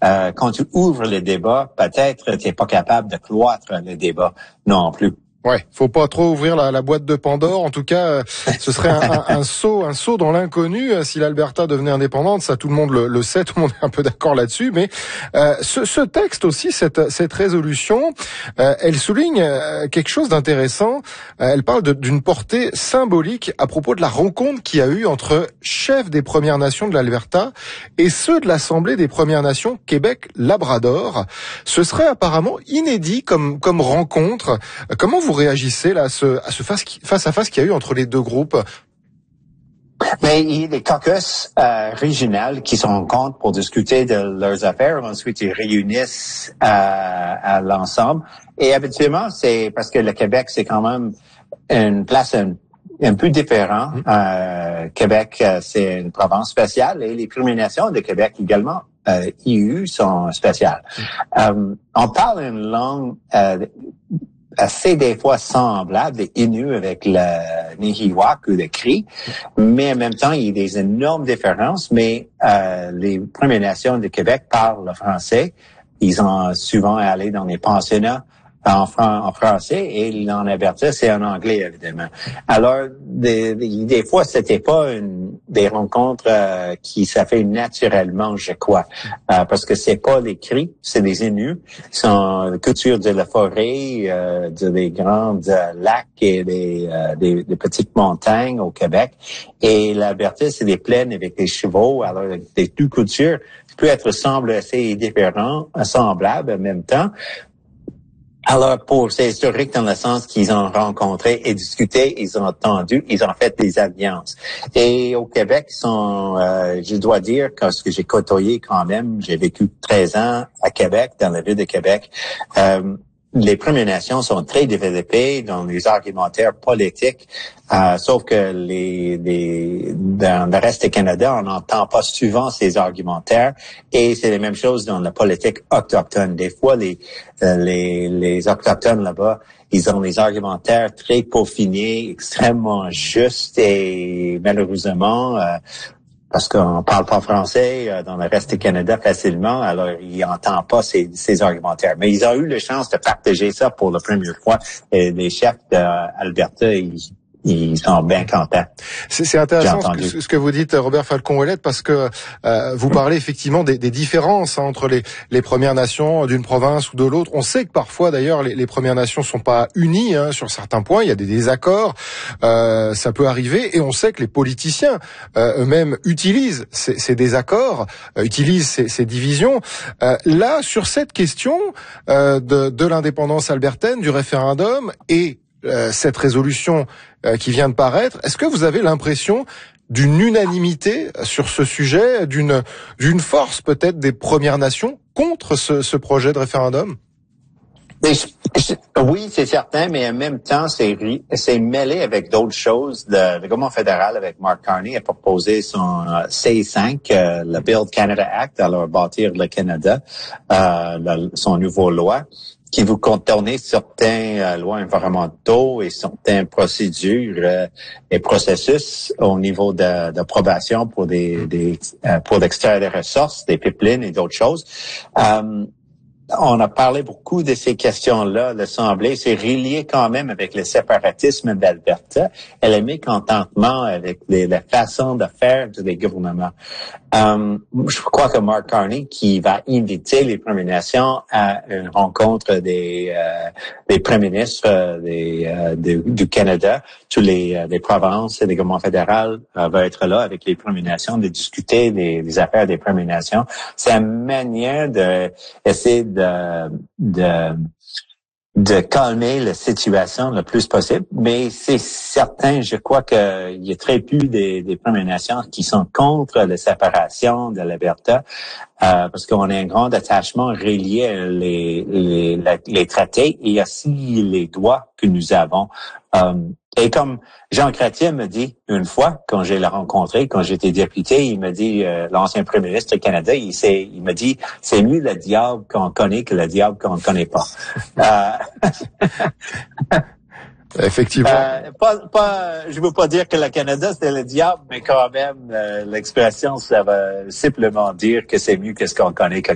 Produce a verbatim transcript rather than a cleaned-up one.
euh, quand tu ouvres le débat, peut-être tu n'es pas capable de cloître le débat non plus. Ouais, faut pas trop ouvrir la, la boîte de Pandore. En tout cas, euh, ce serait un, un, un saut, un saut dans l'inconnu euh, si l'Alberta devenait indépendante. Ça, tout le monde le, le sait, tout le monde est un peu d'accord là-dessus. Mais euh, ce, ce texte aussi, cette, cette résolution, euh, elle souligne euh, quelque chose d'intéressant. Euh, elle parle de, d'une portée symbolique à propos de la rencontre qu'il y a eu entre chefs des Premières Nations de l'Alberta et ceux de l'Assemblée des Premières Nations Québec-Labrador. Ce serait apparemment inédit comme, comme rencontre. Comment vous réagissez là à ce, à ce face, face à face qu'il y a eu entre les deux groupes? Mais il y a des caucus euh, régionales qui se rencontrent pour discuter de leurs affaires. Ensuite, ils réunissent euh, à l'ensemble. Et habituellement, c'est parce que le Québec, c'est quand même une place un, un peu différente. Euh, Québec, c'est une province spéciale et les Premières Nations de Québec également. Euh, I U sont spéciales. Euh, on parle une langue euh, assez des fois semblable des Innu avec le Nihiwak ou le Cri, mais en même temps, il y a des énormes différences, mais euh, les Premières Nations de Québec parlent le français. Ils ont souvent allé dans les pensionnats en, fran- en français et en Alberta, c'est en anglais, évidemment. Alors, des, des, des fois, c'était pas une, des rencontres euh, qui ça fait naturellement, je crois, euh, parce que c'est pas les Cris, c'est des Innus, qui sont la culture de la forêt, euh, de des grandes euh, lacs et des, euh, des, des petites montagnes au Québec. Et l'Alberta, c'est des plaines avec des chevaux, alors des deux cultures qui peuvent être semblent assez différents, semblables en même temps. Alors, pour c'est historique dans le sens qu'ils ont rencontré et discuté, ils ont entendu, ils ont fait des alliances. Et au Québec, ils sont, euh, je dois dire, parce que j'ai côtoyé quand même, j'ai vécu treize ans à Québec, dans la ville de Québec, euh, les Premières Nations sont très développées dans les argumentaires politiques, euh, sauf que les, les, dans le reste du Canada, on n'entend pas souvent ces argumentaires, et c'est la même chose dans la politique autochtone. Des fois, les, euh, les, les autochtones là-bas, ils ont des argumentaires très peaufinés, extrêmement justes, et malheureusement, euh, parce qu'on parle pas français euh, dans le reste du Canada facilement, alors ils n'entendent pas ces, ces argumentaires. Mais ils ont eu la chance de partager ça pour la première fois. Et les chefs d'Alberta, ils, ils sont bien contents. C'est, c'est intéressant ce que, ce que vous dites, Robert Falcon-Ouellette, parce que euh, vous parlez effectivement des, des différences hein, entre les, les Premières Nations d'une province ou de l'autre. On sait que parfois, d'ailleurs, les, les Premières Nations sont pas unies hein, sur certains points. Il y a des désaccords, euh, ça peut arriver, et on sait que les politiciens euh, eux-mêmes utilisent ces, ces désaccords, euh, utilisent ces, ces divisions. Euh, là, sur cette question euh, de, de l'indépendance albertaine, du référendum et euh, cette résolution euh, qui vient de paraître, est-ce que vous avez l'impression d'une unanimité sur ce sujet, d'une d'une force peut-être des Premières Nations contre ce, ce projet de référendum? Mais je, je, oui, c'est certain, mais en même temps, c'est, c'est mêlé avec d'autres choses. Le, le gouvernement fédéral, avec Mark Carney, a proposé son euh, C cinq, euh, le Build Canada Act, alors bâtir le Canada, euh, la, son nouveau loi, qui vous contournez certaines euh, lois environnementaux et certaines procédures euh, et processus au niveau de, d'approbation pour des, des euh, pour extraire des ressources, des pipelines et d'autres choses. Euh, On a parlé beaucoup de ces questions-là, l'Assemblée. C'est relié quand même avec le séparatisme d'Alberta et le mécontentement avec les, la façon de faire des gouvernements. Um, je crois que Mark Carney, qui va inviter les Premières Nations à une rencontre des, euh, des premiers ministres euh, des, euh, de, du Canada, tous les, euh, les provinces et les gouvernements fédéraux euh, va être là avec les Premières Nations de discuter des, des affaires des Premières Nations. C'est une manière de essayer de, de de calmer la situation le plus possible, mais c'est certain, je crois qu'il y a très peu des, des Premières Nations qui sont contre la séparation de l'Alberta, euh, parce qu'on a un grand attachement relié les, les, les, les traités et aussi les droits que nous avons. Euh, Et comme Jean Chrétien me dit une fois, quand j'ai l'ai rencontré, quand j'étais député, il me dit, euh, l'ancien premier ministre du Canada, il, s'est, il me dit, c'est mieux le diable qu'on connaît que le diable qu'on ne connaît pas. euh, Effectivement. Euh, pas, pas, je veux pas dire que le Canada c'est le diable, mais quand même, euh, l'expression, ça va simplement dire que c'est mieux que ce qu'on connaît que